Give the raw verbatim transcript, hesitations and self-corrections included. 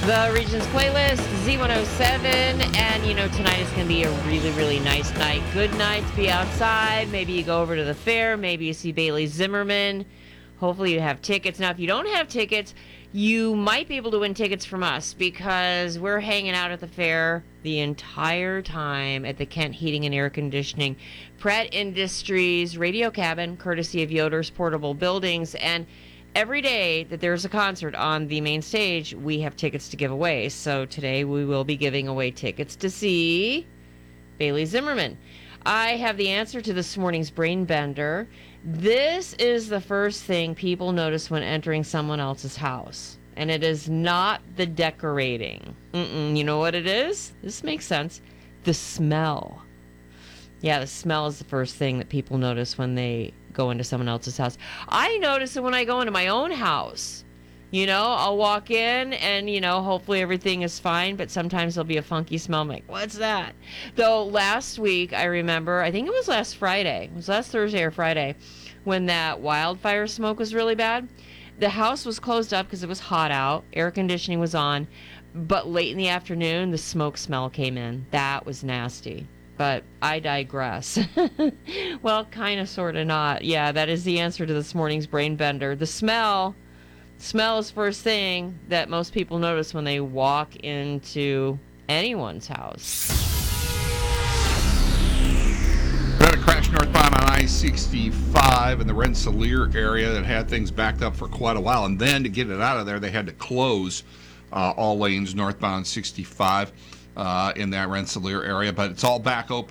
The Regions playlist, Z one oh seven, and you know, tonight is going to be a really, really nice night. Good night to be outside. Maybe you go over to the fair. Maybe you see Bailey Zimmerman. Hopefully you have tickets. Now, if you don't have tickets, you might be able to win tickets from us because we're hanging out at the fair the entire time at the Kent Heating and Air Conditioning Pratt Industries Radio Cabin, courtesy of Yoder's Portable Buildings. And every day that there's a concert on the main stage, we have tickets to give away. So today we will be giving away tickets to see Bailey Zimmerman. I have the answer to this morning's Brain Bender. This is the first thing people notice when entering someone else's house. And it is not the decorating. Mm-mm. You know what it is? This makes sense. The smell. Yeah, the smell is the first thing that people notice when they go into someone else's house. I notice it when I go into my own house. You know, I'll walk in and, you know, hopefully everything is fine, but sometimes there'll be a funky smell. I'm like, what's that? Though last week, I remember, I think it was last Friday, it was last Thursday or Friday, when that wildfire smoke was really bad. The house was closed up because it was hot out, air conditioning was on, but late in the afternoon, the smoke smell came in. That was nasty. But I digress. Well, kind of, sort of not. Yeah, that is the answer to this morning's Brain Bender. The smell. Smell is first thing that most people notice when they walk into anyone's house. We had a crash northbound on I sixty-five in the Rensselaer area that had things backed up for quite a while. And then to get it out of there, they had to close uh, all lanes northbound sixty-five uh, in that Rensselaer area. But it's all back open